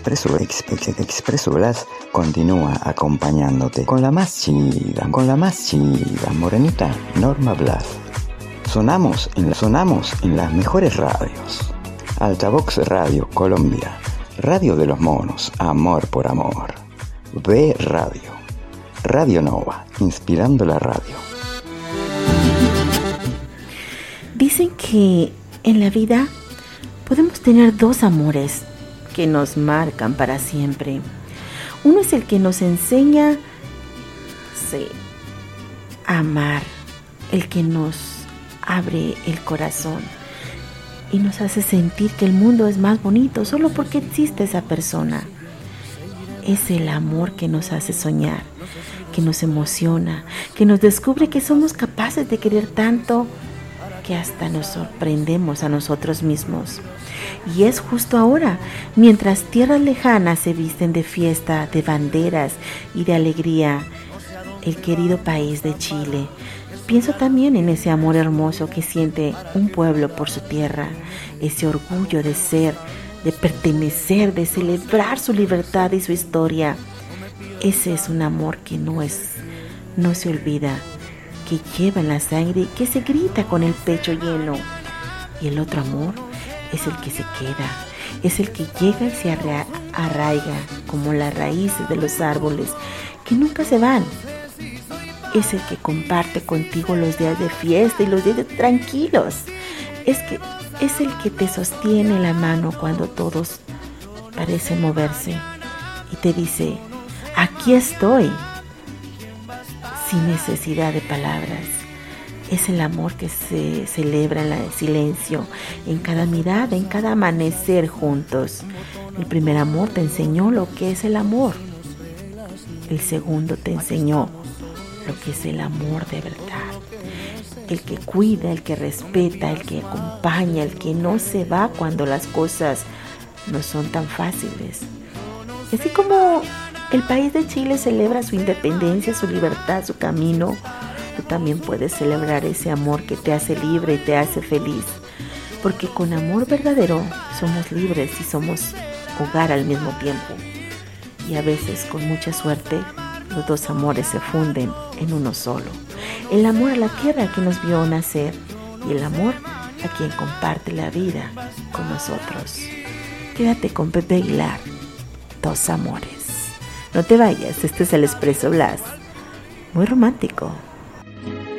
Expreso Blas continúa acompañándote con la más chida, morenita Norma Blas. Sonamos en las mejores radios. Altavox Radio Colombia, Radio de los Monos, Amor por Amor. B Radio, Radio Nova, inspirando la radio. Dicen que en la vida podemos tener dos amores que nos marcan para siempre. Uno es el que nos enseña a amar, el que nos abre el corazón y nos hace sentir que el mundo es más bonito solo porque existe esa persona. Es el amor que nos hace soñar, que nos emociona, que nos descubre que somos capaces de querer tanto que hasta nos sorprendemos a nosotros mismos. Y es justo ahora, mientras tierras lejanas se visten de fiesta, de banderas y de alegría, el querido país de Chile. Pienso también en ese amor hermoso que siente un pueblo por su tierra, ese orgullo de ser, de pertenecer, de celebrar su libertad y su historia. Ese es un amor que no se olvida, que lleva en la sangre y que se grita con el pecho lleno. Y el otro amor es el que se queda, es el que llega y se arraiga como las raíces de los árboles que nunca se van. Es el que comparte contigo los días de fiesta y los días tranquilos. Es el que te sostiene la mano cuando todos parecen moverse y te dice: aquí estoy, sin necesidad de palabras. Es el amor que se celebra en el silencio, en cada mirada, en cada amanecer juntos. El primer amor te enseñó lo que es el amor. El segundo te enseñó lo que es el amor de verdad. El que cuida, el que respeta, el que acompaña, el que no se va cuando las cosas no son tan fáciles. Y así como el país de Chile celebra su independencia, su libertad, su camino, tú también puedes celebrar ese amor que te hace libre y te hace feliz. Porque con amor verdadero somos libres y somos hogar al mismo tiempo. Y a veces, con mucha suerte, los dos amores se funden en uno solo. El amor a la tierra que nos vio nacer y el amor a quien comparte la vida con nosotros. Quédate con Pepe Aguilar, Dos Amores. No te vayas, este es el Expreso Blas. Muy romántico.